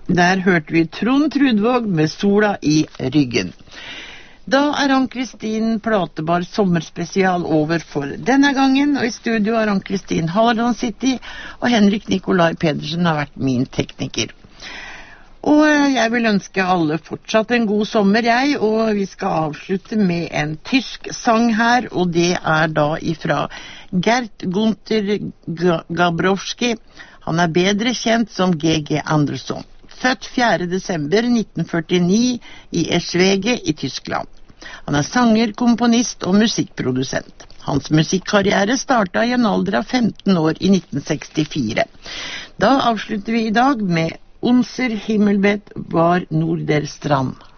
Der hørte vi Trond Trudvåg med Sola i ryggen. Da Ann-Kristin Platebar sommerspesial over for denne gangen, og i studio har Ann-Kristin Hallerland City, og Henrik Nikolai Pedersen har vært min tekniker. Og jeg vil ønske alle fortsatt en god sommer, og vi skal avslutte med en tysk sang her, og det da ifra Gert Gunther Gabrowski. Han bedre kjent som G.G. Andersson. Født 4. desember 1949 i Eschwege i Tyskland. Han sanger, komponist og musikkprodusent. Hans musikkarriere startet i en alder av 15 år i 1964. Da avslutter vi i dag med Unser Himmelbett var Norderstrand.